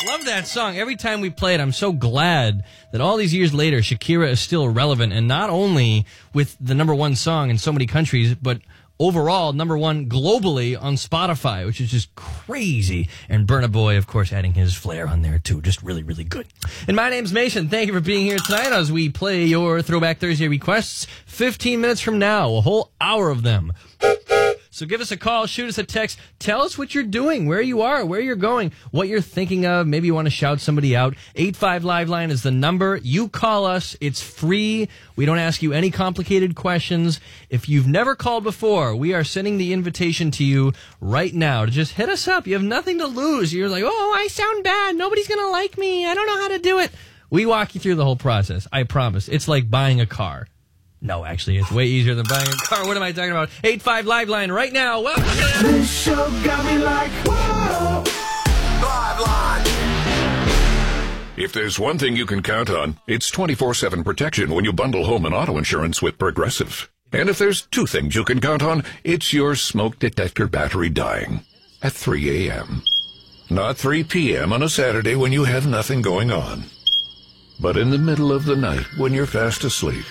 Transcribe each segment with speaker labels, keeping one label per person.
Speaker 1: Love that song. Every time we play it, I'm so glad that all these years later, Shakira is still relevant, and not only with the number one song in so many countries, but overall number one globally on Spotify, which is just crazy. And Burna Boy, of course, adding his flair on there too. Just really, really good. And my name's Mason. Thank you for being here tonight as we play your Throwback Thursday requests. 15 minutes from now, a whole hour of them. So give us a call, shoot us a text, tell us what you're doing, where you are, where you're going, what you're thinking of. Maybe you want to shout somebody out. 85 Live Line is the number. You call us. It's free. We don't ask you any complicated questions. If you've never called before, we are sending the invitation to you right now to just hit us up. You have nothing to lose. You're like, oh, I sound bad. Nobody's going to like me. I don't know how to do it. We walk you through the whole process. I promise. It's like buying a car. No, actually, it's way easier than buying a car. What am I talking about? 85 Live Line right now. Welcome to
Speaker 2: this show got me like, whoa. Live Line.
Speaker 3: If there's one thing you can count on, it's 24/7 protection when you bundle home and auto insurance with Progressive. And if there's two things you can count on, it's your smoke detector battery dying at 3 a.m. Not 3 p.m. on a Saturday when you have nothing going on, but in the middle of the night when you're fast asleep.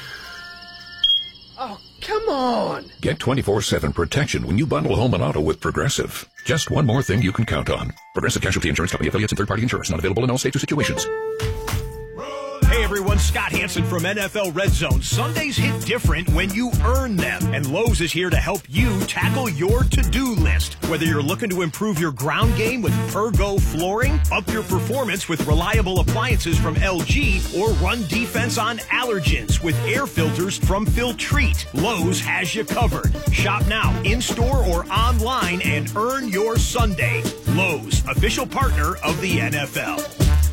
Speaker 2: Come on!
Speaker 3: Get 24/7 protection when you bundle home and auto with Progressive. Just one more thing you can count on. Progressive Casualty Insurance Company affiliates and third-party insurance not available in all states or situations.
Speaker 4: Hey everyone, Scott Hansen from NFL Red Zone. Sundays hit different when you earn them, and Lowe's is here to help you tackle your to-do list. Whether you're looking to improve your ground game with Pergo flooring, up your performance with reliable appliances from LG, or run defense on allergens with air filters from Filtrete, Lowe's has you covered. Shop now, in-store or online, and earn your Sunday. Lowe's, official partner of the NFL.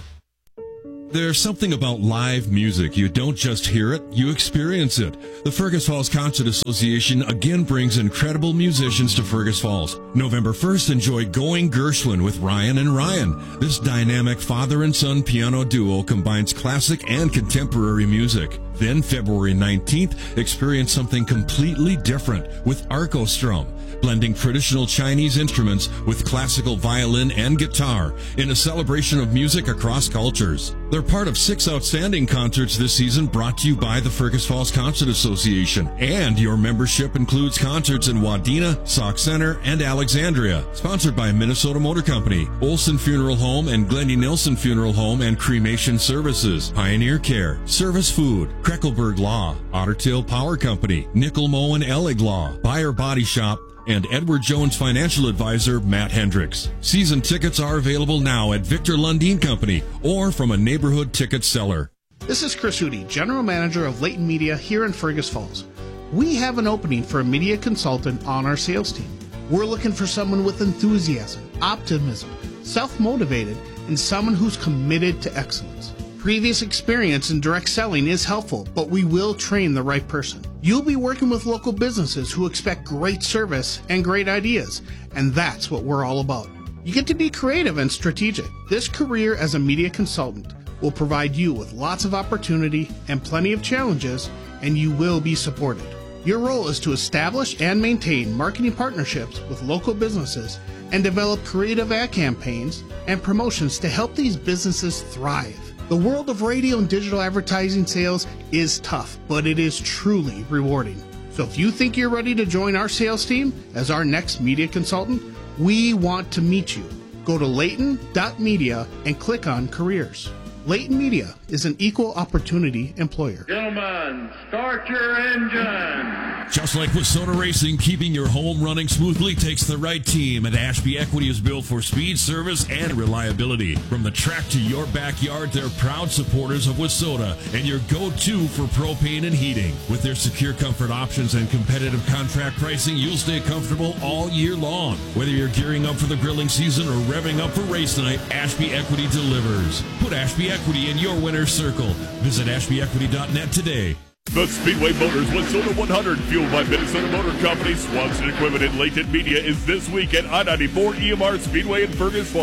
Speaker 5: There's something about live music. You don't just hear it, you experience it. The Fergus Falls Concert Association again brings incredible musicians to Fergus Falls. November 1st, enjoy Going Gershwin with Ryan and Ryan. This dynamic father and son piano duo combines classic and contemporary music. Then February 19th, experience something completely different with Arcostrum, blending traditional Chinese instruments with classical violin and guitar in a celebration of music across cultures. They're part of 6 outstanding concerts this season brought to you by the Fergus Falls Concert Association. And your membership includes concerts in Wadena, Sauk Center, and Alexandria. Sponsored by Minnesota Motor Company, Olson Funeral Home and Glendy Nilsson Funeral Home and Cremation Services, Pioneer Care, Service Food, Kreckelberg Law, Ottertail Power Company, Nickel Moe and Ellig Law, Buyer Body Shop, and Edward Jones financial advisor Matt Hendricks. Season tickets are available now at Victor Lundeen Company or from a neighborhood ticket seller.
Speaker 6: This is Chris Hootie, General Manager of Leighton Media here in Fergus Falls. We have an opening for a media consultant on our sales team. We're looking for someone with enthusiasm, optimism, self-motivated, and someone who's committed to excellence. Previous experience in direct selling is helpful, but we will train the right person. You'll be working with local businesses who expect great service and great ideas, and that's what we're all about. You get to be creative and strategic. This career as a media consultant will provide you with lots of opportunity and plenty of challenges, and you will be supported. Your role is to establish and maintain marketing partnerships with local businesses and develop creative ad campaigns and promotions to help these businesses thrive. The world of radio and digital advertising sales is tough, but it is truly rewarding. So if you think you're ready to join our sales team as our next media consultant, we want to meet you. Go to layton.media and click on careers. Layton Media is an equal opportunity employer.
Speaker 7: Gentlemen, start your engine.
Speaker 5: Just like Wissota Racing, keeping your home running smoothly takes the right team, and Ashby Equity is built for speed, service, and reliability. From the track to your backyard, they're proud supporters of Wissota and your go-to for propane and heating. With their secure comfort options and competitive contract pricing, you'll stay comfortable all year long. Whether you're gearing up for the grilling season or revving up for race night, Ashby Equity delivers. Put Ashby Equity in your winner's circle. Visit ashbyequity.net today.
Speaker 8: The Speedway Motors Wissota 100, fueled by Minnesota Motor Company, Swanson Equipment, and Layton Media, is this week at I-94 EMR Speedway in Fergus Falls.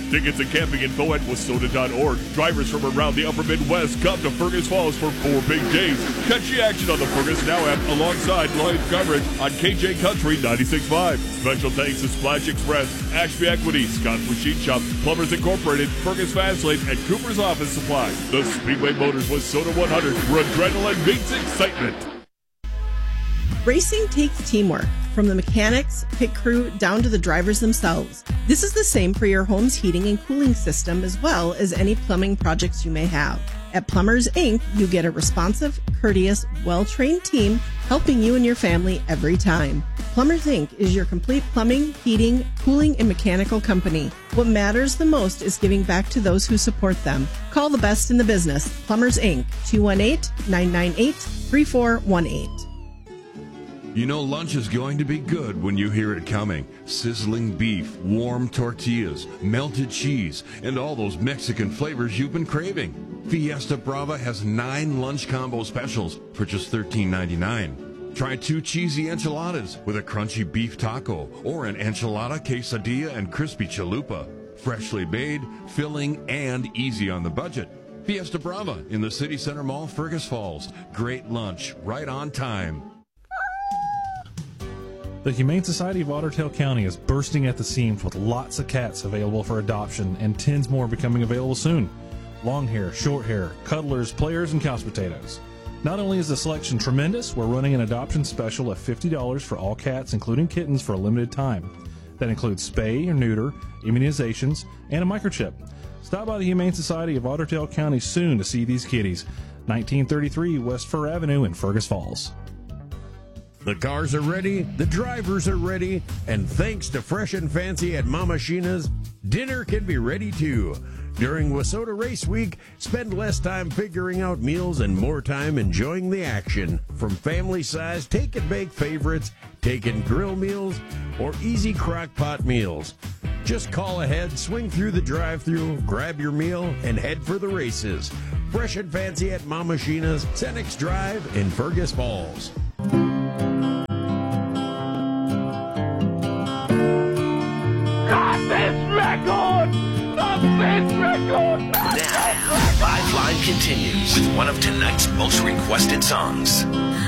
Speaker 8: Tickets and camping info at WASOTA.org. Drivers from around the upper Midwest come to Fergus Falls for 4 big days. Catch the action on the Fergus Now app alongside live coverage on KJ Country 96.5. Special thanks to Splash Express, Ashby Equity, Scott's Machine Shop, Plumbers Incorporated, Fergus Fastlane, and Cooper's Office Supply. The Speedway Motors WASOTA 100, where adrenaline meets excitement.
Speaker 9: Racing takes teamwork, from the mechanics, pit crew, down to the drivers themselves. This is the same for your home's heating and cooling system, as well as any plumbing projects you may have. At Plumbers, Inc., you get a responsive, courteous, well-trained team helping you and your family every time. Plumbers, Inc. is your complete plumbing, heating, cooling, and mechanical company. What matters the most is giving back to those who support them. Call the best in the business. Plumbers, Inc., 218-998-3418.
Speaker 5: You know lunch is going to be good when you hear it coming. Sizzling beef, warm tortillas, melted cheese, and all those Mexican flavors you've been craving. Fiesta Brava has 9 lunch combo specials for just $13.99. Try 2 cheesy enchiladas with a crunchy beef taco or an enchilada, quesadilla, and crispy chalupa. Freshly made, filling, and easy on the budget. Fiesta Brava in the City Center Mall, Fergus Falls. Great lunch, right on time.
Speaker 10: The Humane Society of Otter Tail County is bursting at the seams with lots of cats available for adoption and tens more becoming available soon. Long hair, short hair, cuddlers, players, and couch potatoes. Not only is the selection tremendous, we're running an adoption special of $50 for all cats, including kittens, for a limited time. That includes spay or neuter, immunizations, and a microchip. Stop by the Humane Society of Otter Tail County soon to see these kitties. 1933 West Fur Avenue in Fergus Falls.
Speaker 11: The cars are ready, the drivers are ready, and thanks to Fresh and Fancy at Mama Sheena's, dinner can be ready too. During WASOTA Race Week, spend less time figuring out meals and more time enjoying the action. From family-sized take-and-bake favorites, take-and grill meals, or easy crock-pot meals. Just call ahead, swing through the drive-thru, grab your meal, and head for the races. Fresh and Fancy at Mama Sheena's, Senex Drive in Fergus Falls.
Speaker 12: Now, Lifeline continues with one of tonight's most requested songs.